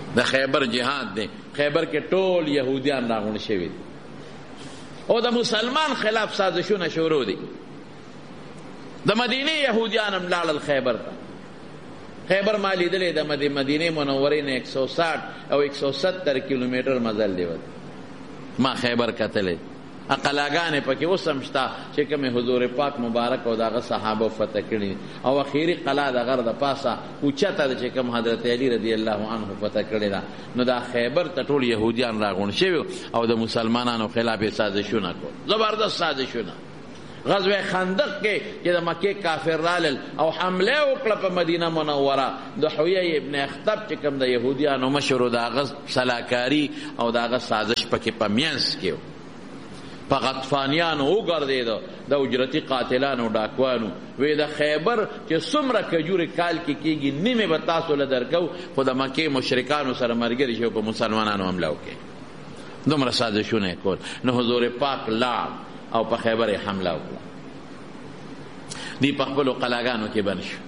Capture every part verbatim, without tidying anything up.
د خیبر جهاد دی. خیبر کې ټول یهودیان راغونډ شوي دي او د مسلمان خلاف سازشونه شروع دي. د مدینه یهودیان هم لاړل خیبر ته. خیبر ما لیدلی د مدینه منورې نه ایک سو ساٹھ او ایک سو ستر کیلومیټر مزل دی. ما خیبر کتلی قلاګانې پکې اوس هم شته چې کومې حضور پاک مبارک او د هغه صحابه فتح کړي او اخیري قلعه د غر د پاسه اوچته ده چې کوم حضرت علی رضی الله عنه فتح کړې ده. نو دا خیبر ته ټول یهودیان راغونډ شوي او د مسلمانانو خلاف یې سازشونه کول، زبردست سازشونه. غزوه خندق کې چې د مکې کافر رالل او حمله وکړه په مدینه منوره، د حویه ابن اخطب چې کوم د یهودیانو مشر و د هغه سلاکاري او د هغه سازش پکې په منځ کې په غطفانیانو وګرځېده، د اجرتي قاتلانو ډاکوانو. وی د خیبر چې څومره کجورې کال کې کېږي نیمې به تاسو له درکو، خو د مکې مشرکانو سره ملګري شي او په مسلمانانو حمله وکړي. دومره سازشونه یې کول. نو حضور پاک لاړ او په خیبر یې حمله وکړه. دی په خپلو قلاګانو کې بند شو.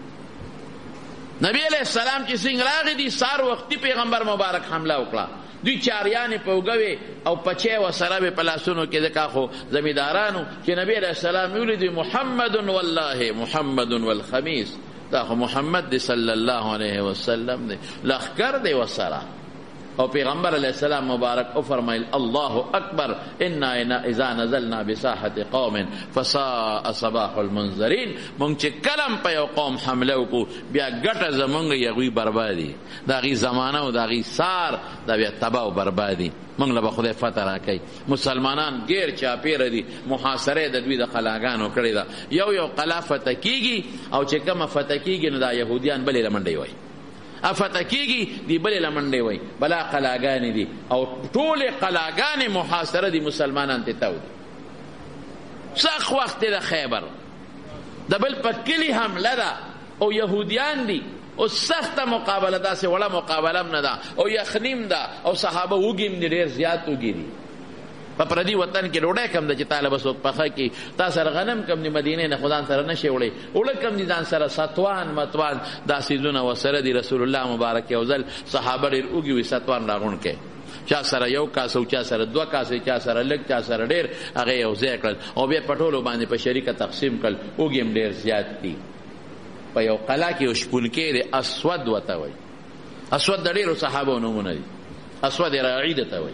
نبی علیہ السلام چې څنګه راغی دي سار وختي پیغمبر مبارک حمله وکړه. دوی چاریانې په اوږه او پچې ورسره به په لاسونو کې ځکه خو زمیندارانو چې نبی علیہ السلام ویلي محمد والله محمد والخمیس، دا خو محمد دی صلی الله علیه وسلم دی، لښکر دی ورسره. او پیغمبر علیہ السلام مبارک او فرمایل الله اکبر انا اذا نزلنا بساحه قوم فساء صباح المنذرین. مونږ چې کلم په یو قوم حمله وکړو بیا ګټه زمونږ یغوی بربادي، د هغې زمانه او د هغې سار دا بیا تباه او بربادي. مونږ له به خدای فتح راکوي. مسلمانان ګیر چاپېره دي، محاصره د دوی د قلاګانو کړې ده. یو یو قلا فتح کېږي او چې کومه فتح کېږي نو دا یهودیان بلې له منډې وایي، فتح کېږي دی بلې له منډې وایي، بلا قلاګانې دي او ټولې قلاګانې محاصره دي، مسلمانان ته تو دي. سخت وخت دی د خیبر، د بل په کلي حمله ده او یهودیان دي او سخته مقابله، داسې وړه مقابله هم نه ده او یخنیم ده او صحابه وږي هم دي، ډېر زیات وږي دي. په پردي وطن کې ډوډۍ کم ده چې طالب څوک پخه کړي، تا سره غنم کم دي، مدینې نه خو ځان سره نه شي وړی، اوړه کم دي ځان سره، ستوان متوان دا څیزونه ورسره دي. رسول الله مبارک یو ځل صحابه ډېر اوږي وي ستوان راغونډ کړي، چا سره یو کاسه او چا سره دوه کاسې، چا سره لږ چا سره ډېر، هغه یو ځای کړل او بیا په ټولو باندې په شریکه تقسیم کړل. اوږي هم ډېر زیات دي. په یو قلا کې یو شپونکی دی، اسود ورته وایي. اسود د ډېرو صحابو نومونه دي، اسود راعي ده ته وایي.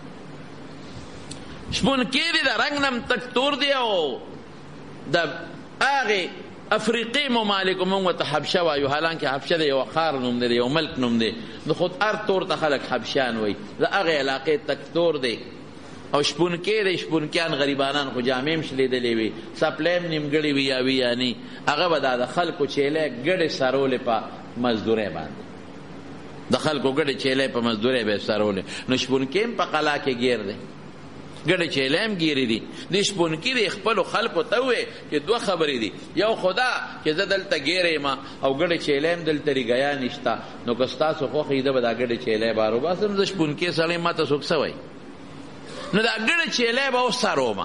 شپونکی دی، د رنګ نم تک تور دی او د هغې افریقي ممالکو مونږ ورته حبشه وایو، حالانکې حبشه د یو ښار نوم دی، د یو ملک نوم دی، نو خو هر تور ته خلک حبشیان وایي. د هغې علاقې تک تور دی او شپونکی دی. شپونکیان غریبانان خو جامې هم شلیدلې وي، څپلۍ هم نیمګړې وي یا وي یا نی، هغه به دا د خلکو چیلې ګډې سرولې په مزدورۍ باندې، د خلکو ګډې چیلې په مزدورۍ به یې سرولې. نو شپونکی هم په قلا کې ګیر دی، ګډې چیلې هم ګیرې دي. د شپونکي د خپلو خلکو ته ووایي چې دوه خبرې دي، یو خدا چې زه دلته ګیرې یم او ګډې چیلې هم دلته ریګیا نشته، نو که ستاسو خوښه یې ده به دا ګډې چیلې به راوباسم، زه شپونکي سړی ما ته څوک څه وایي، نو دا ګډه چیلې به وسرومه.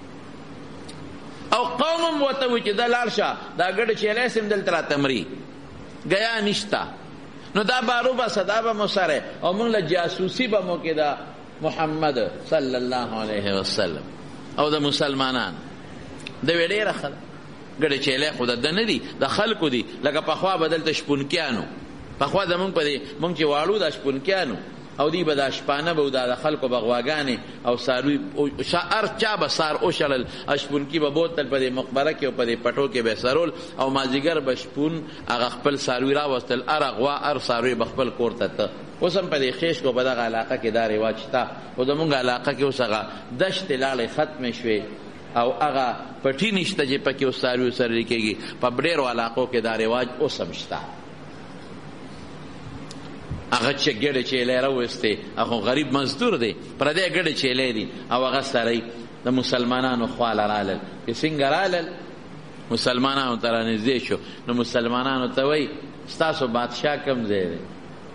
او قوم هم ورته وایي چې دا لاړ شه، دا ګډه چیلې سم دلته راته مري، ګیا نشته، نو دا به راوباسه، دا به مو سره او موږ له جاسوسي به مو کې دا محمد صلی الله علیه وسلم او د مسلمانان د وی ډېره ښه ده. ګډې چیلې خو د ده نه دي، د خلکو دي. لکه پخوا به دلته شپونکیانو، پخوا زمونږ په دې مونږ چې واړو دا شپونکیانو او دی به دا شپانه به دا د خلکو به غواګانې او څاروي هر چا به سار وشړل، شپونکي به بوتل په دې مقبره کې او په دې پټو کې به سرول او مازدیګر به شپون هغه خپل څاروي راوستل، هر غوا هر څاروي به خپل کور ته ته. اوس هم په دې خیش کو په دغه علاقه کې دا رواج شته، خو زمونږ علاقه کې اوس هغه دشتې لاړې ختمې شوې او هغه پټي نشته چې پکې اوس څاروي سره کېږي. په ډېرو علاقو کې دا رواج اوس هم شته. هغه چې ګډې چیلې راوستې، هغه غریب مزدور دی، پردی ګډې چیلې دي او هغه سړی د مسلمانانو خواله رالل. چې څنګه رالل مسلمانانو ته رانږدې شو، نو مسلمانانو ته وایي ستاسو بادشاه کوم ځای دی؟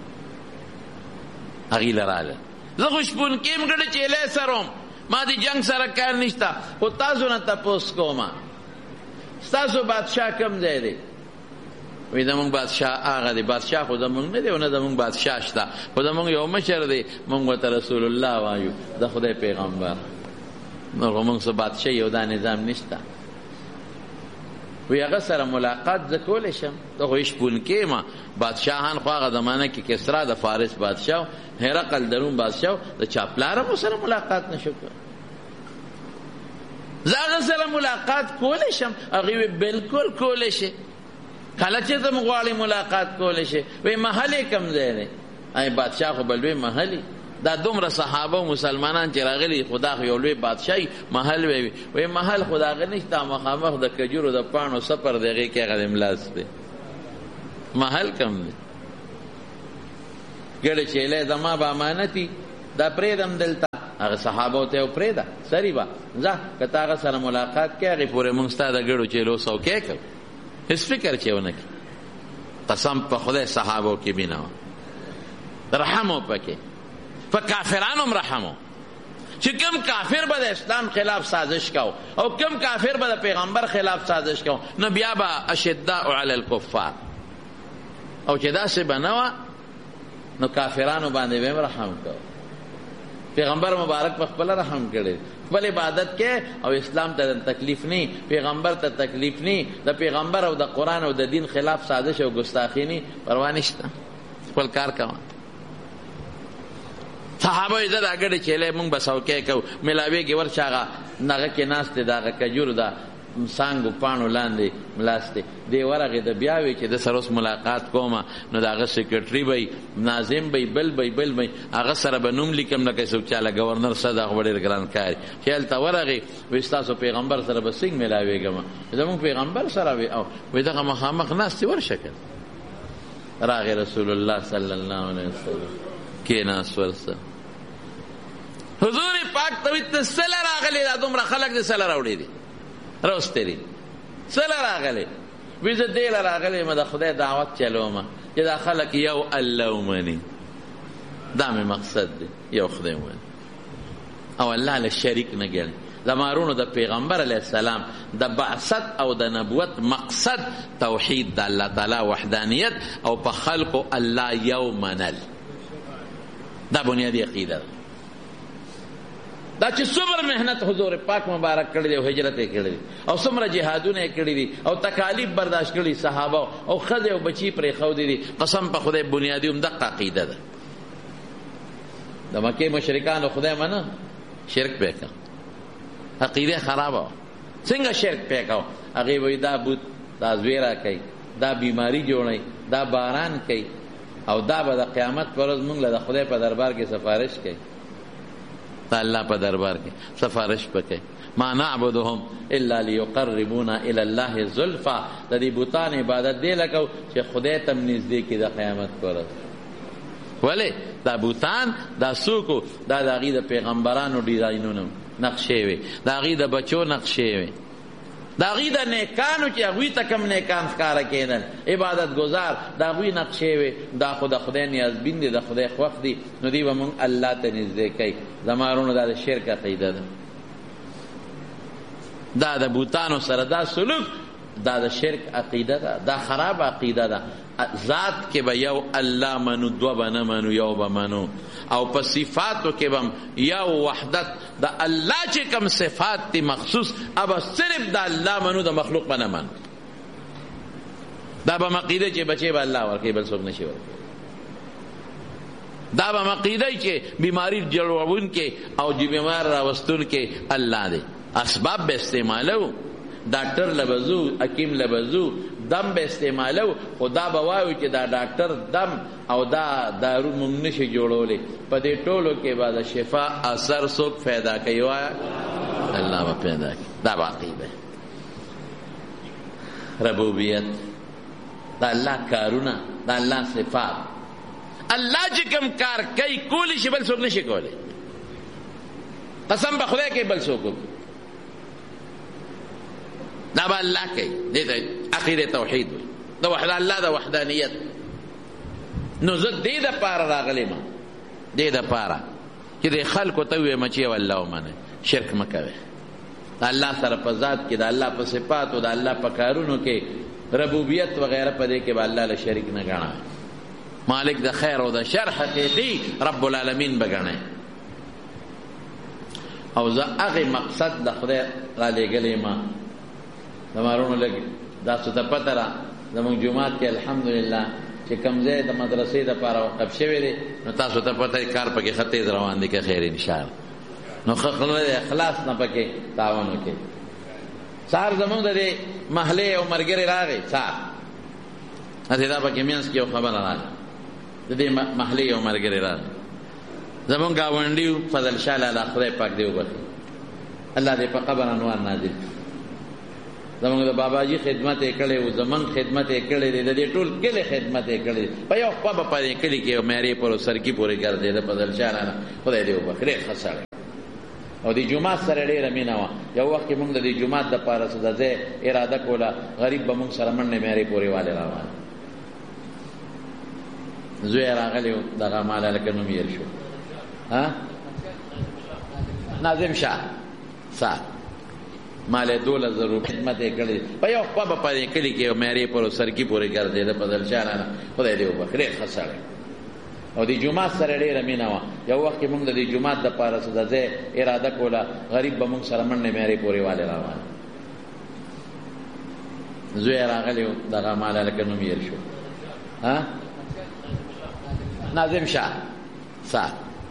هغې له رالل. زه خو شپونکي یم، ګډې چیلې سره وم، ما د جنګ سره کار نشته، خو تاسو نه تپوس کومه ستاسو بادشاه کوم ځای دی؟ وی زمونږ بادشاه هغه دی. بادشاه خو زمونږ نه دی او نه زمونږ بادشاه شته، خو زمونږ یو مشر دی، مونږ ورته رسول الله وایو، د خدای پیغمبر. نو خو مونږ څه بادشاه یو دا نظام نشته. وی هغه سره ملاقات زه کولی شم؟ ته خو شپون کې ما بادشاهان خو هغه زمانه کې کسرا د فارس بادشاه، هرقل د روم بادشاه، د چا پلاره مو سره ملاقات نشو کولی؟ زه هغه سره ملاقات کولی شم؟ هغې وی بلکل کولی شي، کله چې ته غواړې ملاقات کولی شي. وی محل یې کوم ځای دی؟ ای بادشاه خو به لوی محل دا دومره صحابه و مسلمانان چې راغلي، خدا خو یو لوی بادشاهي محل وی وی محل خو د هغه نشته، مخامخ د کجورو د پاڼو سفر د هغې کې هغه د ملاس دی. محل کم دی؟ ګډه چیلی زما به امانتي دا پرېږدم دلته. هغه صحابه ته یې پرېږده سري به ځه، که ته هغه سره ملاقات کوې هغې پورې مونږ ستا د ګډو چیلو سوکې کوو. هېڅ فکر چې ونه کړي. قسم په خدای صحابو کې مینه وه، رحم و پکې، په کافرانو هم رحم و چې کم کافر به د اسلام خلاف سازش کو او کم کافر به د پیغمبر خلاف سازش کو، نو بیا به اشداء علی الکفار. او چې داسې به نه وه نو کافرانو باندې به هم رحم کو. پیغمبر مبارک په خپله رحم کړی، خپل عبادت کې او اسلام ته تکلیف نی، پیغمبر ته تکلیف نی، د پیغمبر او د قرآن او د دین خلاف سازش او ګستاخی نی، پروا نشته، خپل کار کوه. صحابه یې زه دا ګډې چیلی مونږ به سوکې کوو، ملاویږي ورشه هغه هغه کې ناست دی، د هغه کجورو د څانګو پاڼو لاندې ملاست دی. دی ورغې د بیا وی چې د سره اوس ملاقات کومه، نو د هغه سیکرټري به ناظم به بل به بل به هغه سره به نوم لیکم لکه څوک چې هله ګورنر صاحب هغه به ډېر ګران کار چې هلته ورغې وایي ستاسو پیغمبر سره به څنګه ملاوېږم؟ زمونږ پیغمبر سره وي او وایي دغه مخامخ ناست دی ورشه که راغې رسول الله صلی الله علیه وسلم کېناست ورسره. حضور پاک ته وایي ته څه له راغلې دا دومره خلک دې څه له راوړي دي راوستې دي څه له راغلې؟ وایي زه دې له راغلی یم د خدای دعوت چلومه چې دا خلک یو الله ومني، دا مې مقصد دی، یو خدای ومني او الله له شریک نه ګڼي. د مارونو د پیغمبر علیه السلام د بعثت او د نبوت مقصد توحید د الله تعالی وحدانیت او په خلقو الله یو منل، دا بنیادی عقیده ده. دا چې څومره محنت حضور پاک مبارک کړی دی او هجرت یې کړی دی او څومره جهادونه یې کړي دي او تکالیف برداشت کړي صحابه او ښځې او بچي پرېښودي دي، قسم په خدای بنیادي همدغه عقیده ده. د مکې مشرکانو خدای منه شرک پې کړه، عقیده خرابه وه. څنګه شرک پې کوه؟ هغې وایي دا بوت دا زویره کوي، دا بیماري جوړوي، دا باران کوي او دا به د قیامت پر ورځ مونږ له د خدای په دربار کې سفارش کوي، د الله په دربار کې سفارش پکې. ما نعبدهم الا لیقربونا الی الله زلفا، د دې بوتان عبادت دی لکه چې خدای ته نږدې کړي د قیامت پر ورځ. ولې دا بوتان دا څوک دا د هغې د پیغمبرانو ډیزاینونه نقشې وې، د هغې د بچو نقشې وې، د هغې د نیکانو چې هغوی ته کم نیکان ښکاره کېدل عبادت ګزار، د هغوی نقشې وې. دا خو د خدای نیازبین دی، د خدای خوښ دی، نو دوی به مونږ الله ته نږدې کوي. زمارونو دا د شرک عقیده ده، دا د بوتانو سره دا سلوک دا د شرک عقیده ده، دا خراب عقیده ده. ذات کې به یو الله منو، دو به نه منو، یو به منو. او په صفاتو کې به یو وحدت د الله چې کوم صفات دي مخصوص ابا صرف د الله منو، د مخلوق به نه منو. دا به عقیده چې بچې به الله ورکوي بل څوک نشي ورکوي. دا به عقیده چې بیماری جوړوونکې او بیمار راوستونکې الله دی. اسباب به استعمالو، ډاکټر لبزو، حکیم لبزو، دم به استعمالو، خو دا به وایو چې دا ډاکټر دم او دا دارو مونږ نشي جوړولی. په دې ټولو کې به د شفا اثر څوک پیدا کوي؟ وایه الله به پیدا کوي. دا به عقیده. ربوبیت دا الله کارونه، دا الله صفات. الله چې کوم کار کوي کولی شي بل څوک نشي کولی. قسم به خدای کوي بل څوک دا به الله کوي. دې ته عقیده توحید وایي، د وحده الله د وحدانیت. نو زه دې دپاره راغلی یم، دې دپاره چې د خلکو ته ووایم چې یو الله ومنئ، شرک مه کوئ. د الله سره په ذات کې، د الله په صفاتو، د الله په کارونو کې ربوبیت وغیرہ پدې کې به الله له شریک نه ګڼه، مالک د خیر او د شر حقیقي رب العالمین به ګڼه. او زه هغې مقصد د خدای را لېږلی ما د مارونو لږ داسې ته پته را زموږ جومات کې الحمدلله چې کوم ځای د مدرسې دپاره وقف شوی دی نو تاسو ته پته کار پکې ښه تیز روان دی که خیر انشاءالله. نو ښه اخلاص نه پکې تاوان وکړي. سهار زموږ د دې محلې یو ملګری راغی، سهار هسې دا پکې منځ کې یو خبره راغله، د دې محلې یو ملګری راغی زموږ ګاونډي و، فضل شاه لالا خدای پاک دې وبخي، الله دې په قبر انوار نازل. زموږ د باباجي خدمت یې کړی و، زموږ خدمت یې کړی دی، د دې ټول کلي خدمت یې کړی دی. په یو خوا به په دې کلي کې یو معیارې پر سرکي پورې ګرځېده فضل شاه لالا، خدای دې وبخي، ډېر ښه سړی او د جومات سره ډېره مینه وه. یو وخت کې موږ د دې جومات دپاره څه د ځای اراده کوله، غریب به موږ سره منډې معیارې پورې والې روان. زوی یې راغلی و، دغه ماله لکه نوم یې شو ناظم شاه صاحب، مال دولس زره روپۍ خدمت یې کړی. په یو خوا به په دې کلي کې یو معیارې پر سرکي پورې ګرځېده فضل شاه لالا، خدای دې وبخي، ډېر ښه سړی او د جومات سره ډېره مینه وه. یو وخت کې موږ د دې جومات دپاره څه د ځای اراده کوله، غریب به موږ سره منډې معیارې پورې والې روان. زوی یې راغلی و، دغه ماله لکه نوم یې شو ناظم شاه صاحب،